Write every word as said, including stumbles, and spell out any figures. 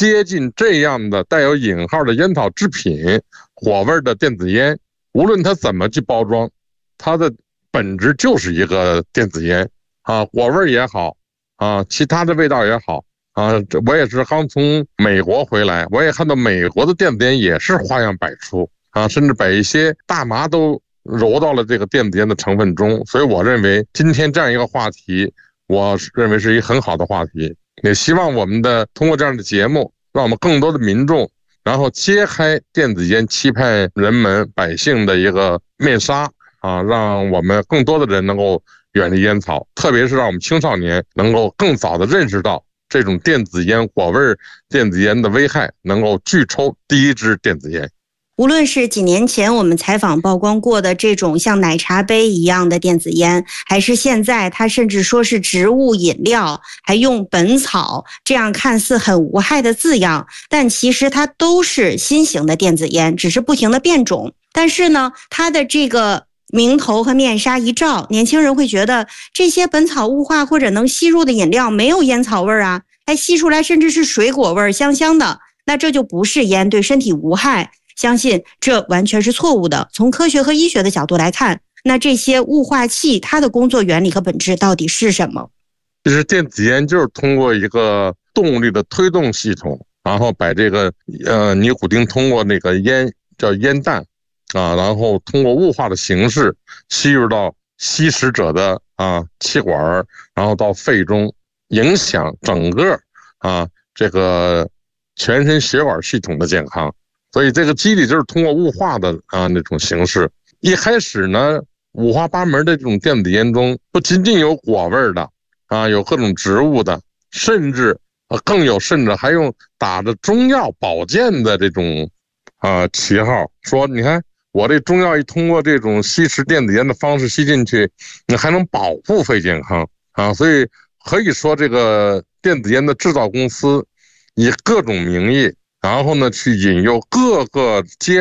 接近这样的带有引号的烟草制品火味的电子烟，无论它怎么去包装，它的本质就是一个电子烟啊，火味也好啊，其他的味道也好啊。我也是刚从美国回来，我也看到美国的电子烟也是花样百出啊，甚至把一些大麻都揉到了这个电子烟的成分中。所以我认为今天这样一个话题，我认为是一个很好的话题，也希望我们的通过这样的节目，让我们更多的民众然后揭开电子烟欺骗人们百姓的一个面纱啊，让我们更多的人能够远离烟草，特别是让我们青少年能够更早的认识到这种电子烟火味电子烟的危害，能够拒抽第一支电子烟。 无论是几年前我们采访曝光过的这种像奶茶杯一样的电子烟，还是现在它甚至说是植物饮料，还用本草这样看似很无害的字样，但其实它都是新型的电子烟，只是不停的变种。但是呢，它的这个名头和面纱一照，年轻人会觉得这些本草雾化或者能吸入的饮料没有烟草味啊，还吸出来甚至是水果味，香香的，那这就不是烟，对身体无害。相信这完全是错误的。从科学和医学的角度来看，那这些雾化器它的工作原理和本质到底是什么？ 其实电子烟就是通过一个动力的推动系统，然后把这个呃尼古丁通过那个烟叫烟弹啊，然后通过雾化的形式吸入到吸食者的啊气管，然后到肺中，影响整个啊这个全身血管系统的健康。所以这个机理就是通过雾化的啊那种形式。一开始呢，五花八门的这种电子烟中，不仅仅有果味的啊，有各种植物的，甚至呃更有甚至还用打着中药保健的这种啊旗号，说你看我这中药一通过这种吸食电子烟的方式吸进去，你还能保护肺健康啊。所以可以说这个电子烟的制造公司以各种名义，然后呢，去引诱各个阶